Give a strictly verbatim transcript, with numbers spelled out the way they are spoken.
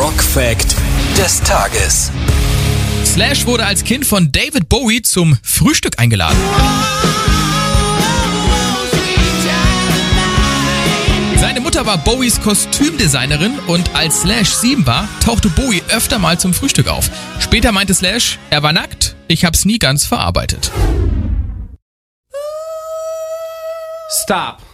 Rock-Fact des Tages. Slash wurde als Kind von David Bowie zum Frühstück eingeladen. Seine Mutter war Bowies Kostümdesignerin und als Slash sieben war, tauchte Bowie öfter mal zum Frühstück auf. Später meinte Slash, er war nackt, ich hab's nie ganz verarbeitet. Stop.